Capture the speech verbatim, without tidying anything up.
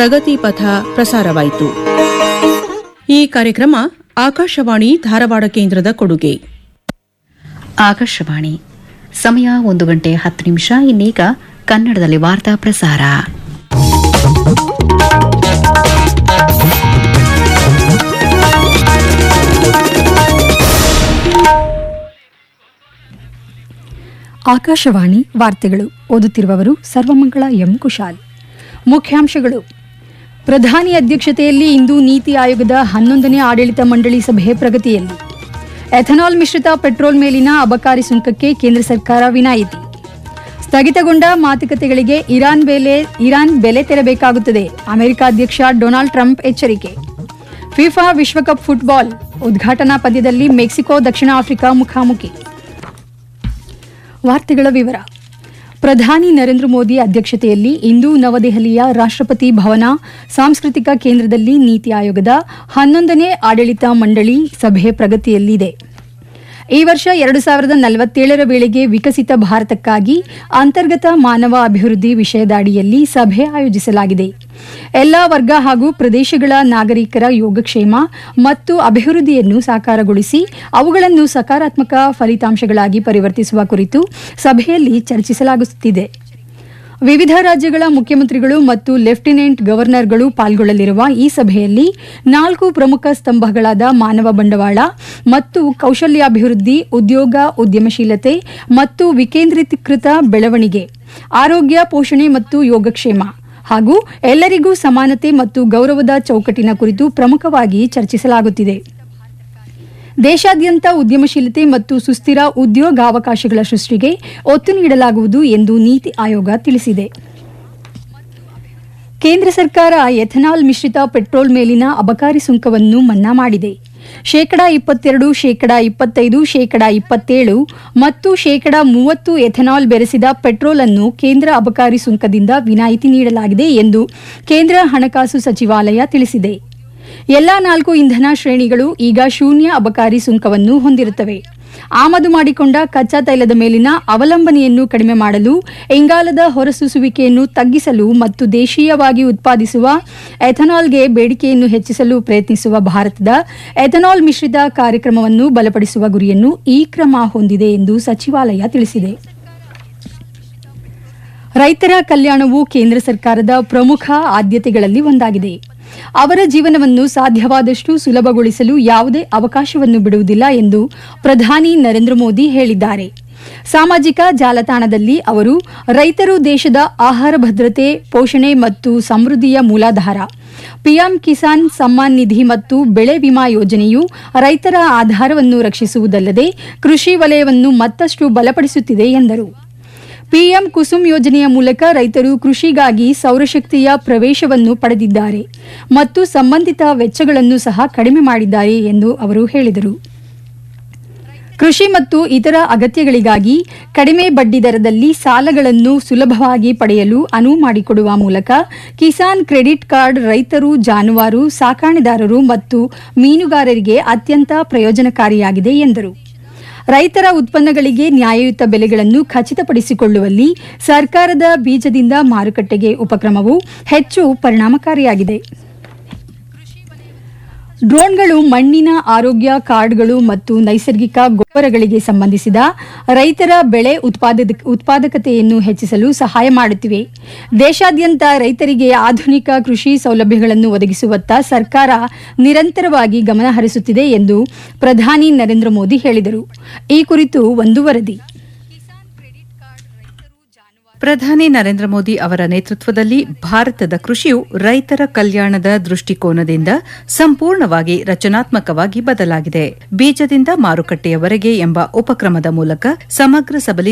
ಪ್ರಗತಿ ಪಥ ಪ್ರಸಾರವಾಯಿತು. ಈ ಕಾರ್ಯಕ್ರಮ ಆಕಾಶವಾಣಿ ಧಾರವಾಡ ಕೇಂದ್ರದ ಕೊಡುಗೆ. ಆಕಾಶವಾಣಿ ಸಮಯ ಒಂದು ಗಂಟೆ ಹತ್ತು ನಿಮಿಷ. ಇನ್ನೀಗ ಕನ್ನಡದಲ್ಲಿ ವಾರ್ತಾ ಪ್ರಸಾರ. ಆಕಾಶವಾಣಿ ವಾರ್ತೆಗಳು. ಓದುತ್ತಿರುವವರು ಸರ್ವಮಂಗಳ ಎಂ ಕುಶಾಲ್. ಮುಖ್ಯಾಂಶಗಳು: ಪ್ರಧಾನಿ ಅಧ್ಯಕ್ಷತೆಯಲ್ಲಿ ಇಂದು ನೀತಿ ಆಯೋಗದ ಹನ್ನೊಂದನೇ ಆಡಳಿತ ಮಂಡಳಿ ಸಭೆ ಪ್ರಗತಿಯಲ್ಲಿ. ಎಥನಾಲ್ ಮಿಶ್ರಿತ ಪೆಟ್ರೋಲ್ ಮೇಲಿನ ಅಬಕಾರಿ ಸುಂಕಕ್ಕೆ ಕೇಂದ್ರ ಸರ್ಕಾರ ವಿನಾಯಿತಿ. ಸ್ಥಗಿತಗೊಂಡ ಮಾತುಕತೆಗಳಿಗೆ ಇರಾನ್ ಬೆಲೆ ಇರಾನ್ ಬೆಲೆ ತೆರಬೇಕಾಗುತ್ತದೆ. ಅಮೆರಿಕ ಅಧ್ಯಕ್ಷ ಡೊನಾಲ್ಡ್ ಟ್ರಂಪ್ ಎಚ್ಚರಿಕೆ. ಫಿಫಾ ವಿಶ್ವಕಪ್ ಫುಟ್ಬಾಲ್ ಉದ್ಘಾಟನಾ ಪಂದ್ಯದಲ್ಲಿ ಮೆಕ್ಸಿಕೋ ದಕ್ಷಿಣ ಆಫ್ರಿಕಾ ಮುಖಾಮುಖಿ. ವಾರ್ತೆಗಳ ವಿವರ. ಪ್ರಧಾನಿ ನರೇಂದ್ರ ಮೋದಿ ಅಧ್ಯಕ್ಷತೆಯಲ್ಲಿ ಇಂದು ನವದೆಹಲಿಯ ರಾಷ್ಟ್ರಪತಿ ಭವನ ಸಾಂಸ್ಕೃತಿಕ ಕೇಂದ್ರದಲ್ಲಿ ನೀತಿ ಆಯೋಗದ ಹನ್ನೊಂದನೇ ಆಡಳಿತ ಮಂಡಳಿ ಸಭೆ ಪ್ರಗತಿಯಲ್ಲಿದೆ. ಈ ವರ್ಷ ಎರಡು ಸಾವಿರದ ನಲವತ್ತೇಳರ ವೇಳೆಗೆ ವಿಕಸಿತ ಭಾರತಕ್ಕಾಗಿ ಅಂತರ್ಗತ ಮಾನವ ಅಭಿವೃದ್ಧಿ ವಿಷಯದ ಅಡಿಯಲ್ಲಿ ಸಭೆ ಆಯೋಜಿಸಲಾಗಿದೆ. ಎಲ್ಲಾ ವರ್ಗ ಹಾಗೂ ಪ್ರದೇಶಗಳ ನಾಗರಿಕರ ಯೋಗಕ್ಷೇಮ ಮತ್ತು ಅಭಿವೃದ್ಧಿಯನ್ನು ಸಾಕಾರಗೊಳಿಸಿ ಅವುಗಳನ್ನು ಸಕಾರಾತ್ಮಕ ಫಲಿತಾಂಶಗಳಾಗಿ ಪರಿವರ್ತಿಸುವ ಕುರಿತು ಸಭೆಯಲ್ಲಿ ಚರ್ಚಿಸಲಾಗುತ್ತಿದೆ. ವಿವಿಧ ರಾಜ್ಯಗಳ ಮುಖ್ಯಮಂತ್ರಿಗಳು ಮತ್ತು ಲೆಫ್ಟಿನೆಂಟ್ ಗವರ್ನರ್ಗಳು ಪಾಲ್ಗೊಳ್ಳಲಿರುವ ಈ ಸಭೆಯಲ್ಲಿ ನಾಲ್ಕು ಪ್ರಮುಖ ಸ್ತಂಭಗಳಾದ ಮಾನವ ಬಂಡವಾಳ ಮತ್ತು ಕೌಶಲ್ಯಾಭಿವೃದ್ಧಿ, ಉದ್ಯೋಗ, ಉದ್ಯಮಶೀಲತೆ ಮತ್ತು ವಿಕೇಂದ್ರೀಕೃತ ಬೆಳವಣಿಗೆ, ಆರೋಗ್ಯ, ಪೋಷಣೆ ಮತ್ತು ಯೋಗಕ್ಷೇಮ ಹಾಗೂ ಎಲ್ಲರಿಗೂ ಸಮಾನತೆ ಮತ್ತು ಗೌರವದ ಚೌಕಟ್ಟಿನ ಕುರಿತು ಪ್ರಮುಖವಾಗಿ ಚರ್ಚಿಸಲಾಗುತ್ತಿದೆ. ದೇಶಾದ್ಯಂತ ಉದ್ಯಮಶೀಲತೆ ಮತ್ತು ಸುಸ್ಥಿರ ಉದ್ಯೋಗಾವಕಾಶಗಳ ಸೃಷ್ಟಿಗೆ ಒತ್ತು ನೀಡಲಾಗುವುದು ಎಂದು ನೀತಿ ಆಯೋಗ ತಿಳಿಸಿದೆ. ಕೇಂದ್ರ ಸರ್ಕಾರ ಎಥನಾಲ್ ಮಿಶ್ರಿತ ಪೆಟ್ರೋಲ್ ಮೇಲಿನ ಅಬಕಾರಿ ಸುಂಕವನ್ನು ಮನ್ನಾ ಮಾಡಿದೆ. ಶೇಕಡಾ ಇಪ್ಪತ್ತೆರಡು, ಶೇಕಡಾ ಇಪ್ಪತ್ತೈದು, ಶೇಕಡಾ ಇಪ್ಪತ್ತೇಳು ಮತ್ತು ಶೇಕಡಾ ಮೂವತ್ತು ಎಥನಾಲ್ ಬೆರೆಸಿದ ಪೆಟ್ರೋಲ್ ಅನ್ನು ಕೇಂದ್ರ ಅಬಕಾರಿ ಸುಂಕದಿಂದ ವಿನಾಯಿತಿ ನೀಡಲಾಗಿದೆ ಎಂದು ಕೇಂದ್ರ ಹಣಕಾಸು ಸಚಿವಾಲಯ ತಿಳಿಸಿದೆ. ಎಲ್ಲಾ ನಾಲ್ಕು ಇಂಧನ ಶ್ರೇಣಿಗಳು ಈಗ ಶೂನ್ಯ ಅಬಕಾರಿ ಸುಂಕವನ್ನು ಹೊಂದಿರುತ್ತವೆ. ಆಮದು ಮಾಡಿಕೊಂಡ ಕಚ್ಚಾ ತೈಲದ ಮೇಲಿನ ಅವಲಂಬನೆಯನ್ನು ಕಡಿಮೆ ಮಾಡಲು, ಇಂಗಾಲದ ಹೊರಸೂಸುವಿಕೆಯನ್ನು ತಗ್ಗಿಸಲು ಮತ್ತು ದೇಶೀಯವಾಗಿ ಉತ್ಪಾದಿಸುವ ಎಥನಾಲ್ಗೆ ಬೇಡಿಕೆಯನ್ನು ಹೆಚ್ಚಿಸಲು ಪ್ರಯತ್ನಿಸುವ ಭಾರತದ ಎಥನಾಲ್ ಮಿಶ್ರಿತ ಕಾರ್ಯಕ್ರಮವನ್ನು ಬಲಪಡಿಸುವ ಗುರಿಯನ್ನು ಈ ಕ್ರಮ ಹೊಂದಿದೆ ಎಂದು ಸಚಿವಾಲಯ ತಿಳಿಸಿದೆ. ರೈತರ ಕಲ್ಯಾಣವು ಕೇಂದ್ರ ಸರ್ಕಾರದ ಪ್ರಮುಖ ಆದ್ಯತೆಗಳಲ್ಲಿ ಒಂದಾಗಿದೆ. ಅವರ ಜೀವನವನ್ನು ಸಾಧ್ಯವಾದಷ್ಟು ಸುಲಭಗೊಳಿಸಲು ಯಾವುದೇ ಅವಕಾಶವನ್ನು ಬಿಡುವುದಿಲ್ಲ ಎಂದು ಪ್ರಧಾನಿ ನರೇಂದ್ರ ಮೋದಿ ಹೇಳಿದ್ದಾರೆ. ಸಾಮಾಜಿಕ ಜಾಲತಾಣದಲ್ಲಿ ಅವರು ರೈತರು ದೇಶದ ಆಹಾರ ಭದ್ರತೆ, ಪೋಷಣೆ ಮತ್ತು ಸಮೃದ್ಧಿಯ ಮೂಲಾಧಾರ. ಪಿಎಂ ಕಿಸಾನ್ ಸಮ್ಮಾನ್ ನಿಧಿ ಮತ್ತು ಬೆಳೆ ವಿಮಾ ಯೋಜನೆಯು ರೈತರ ಆಧಾರವನ್ನು ರಕ್ಷಿಸುವುದಲ್ಲದೆ ಕೃಷಿ ವಲಯವನ್ನು ಮತ್ತಷ್ಟು ಬಲಪಡಿಸುತ್ತಿದೆ ಎಂದರು. ಪಿಎಂ ಕುಸುಮ್ ಯೋಜನೆಯ ಮೂಲಕ ರೈತರು ಕೃಷಿಗಾಗಿ ಸೌರಶಕ್ತಿಯ ಪ್ರವೇಶವನ್ನು ಪಡೆದಿದ್ದಾರೆ ಮತ್ತು ಸಂಬಂಧಿತ ವೆಚ್ಚಗಳನ್ನು ಸಹ ಕಡಿಮೆ ಮಾಡಿದ್ದಾರೆ ಎಂದು ಅವರು ಹೇಳಿದರು. ಕೃಷಿ ಮತ್ತು ಇತರ ಅಗತ್ಯಗಳಿಗಾಗಿ ಕಡಿಮೆ ಬಡ್ಡಿ ದರದಲ್ಲಿ ಸಾಲಗಳನ್ನು ಸುಲಭವಾಗಿ ಪಡೆಯಲು ಅನುವು ಮಾಡಿಕೊಡುವ ಮೂಲಕ ಕಿಸಾನ್ ಕ್ರೆಡಿಟ್ ಕಾರ್ಡ್ ರೈತರು, ಜಾನುವಾರು ಸಾಕಾಣೆದಾರರು ಮತ್ತು ಮೀನುಗಾರರಿಗೆ ಅತ್ಯಂತ ಪ್ರಯೋಜನಕಾರಿಯಾಗಿದೆ ಎಂದರು. ರೈತರ ಉತ್ಪನ್ನಗಳಿಗೆ ನ್ಯಾಯಯುತ ಬೆಲೆಗಳನ್ನು ಖಚಿತಪಡಿಸಿಕೊಳ್ಳುವಲ್ಲಿ ಸರ್ಕಾರದ ಬೀಜದಿಂದ ಮಾರುಕಟ್ಟೆಗೆ ಉಪಕ್ರಮವು ಹೆಚ್ಚು ಪರಿಣಾಮಕಾರಿಯಾಗಿದೆ. ಡ್ರೋನ್ಗಳು ಮಣ್ಣಿನ ಆರೋಗ್ಯ ಕಾರ್ಡ್ಗಳು ಮತ್ತು ನೈಸರ್ಗಿಕ ಗೊಬ್ಬರಗಳಿಗೆ ಸಂಬಂಧಿಸಿದ ರೈತರ ಬೆಳೆ ಉತ್ಪಾದಕತೆಯನ್ನು ಹೆಚ್ಚಿಸಲು ಸಹಾಯ ಮಾಡುತ್ತಿವೆ. ದೇಶಾದ್ಯಂತ ರೈತರಿಗೆ ಆಧುನಿಕ ಕೃಷಿ ಸೌಲಭ್ಯಗಳನ್ನು ಒದಗಿಸುವತ್ತ ಸರ್ಕಾರ ನಿರಂತರವಾಗಿ ಗಮನ ಹರಿಸುತ್ತಿದೆ ಎಂದು ಪ್ರಧಾನಿ ನರೇಂದ್ರ ಮೋದಿ ಹೇಳಿದರು. ಈ ಕುರಿತು ಒಂದು ವರದಿ. ಪ್ರಧಾನಿ ನರೇಂದ್ರ ಮೋದಿ ಅವರ ನೇತೃತ್ವದಲ್ಲಿ ಭಾರತದ ಕೃಷಿಯು ರೈತರ ಕಲ್ಯಾಣದ ದೃಷ್ಟಿಕೋನದಿಂದ ಸಂಪೂರ್ಣವಾಗಿ ರಚನಾತ್ಮಕವಾಗಿ ಬದಲಾಗಿದೆ. ಬೀಜದಿಂದ ಮಾರುಕಟ್ಟೆಯವರೆಗೆ ಎಂಬ ಉಪಕ್ರಮದ ಮೂಲಕ ಸಮಗ್ರ ಸಬಲೀಕರಣ